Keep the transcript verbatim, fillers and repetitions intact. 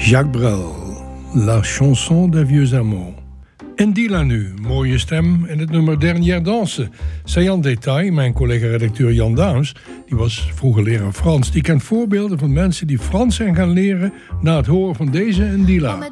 Jacques Brel, La chanson des vieux amants. En Dila nu, mooie stem en het nummer Dernière danse. Sayan Detail, mijn collega-redacteur Jan Daams, die was vroeger leraar Frans. Die kent voorbeelden van mensen die Frans zijn gaan leren na het horen van deze en Dila.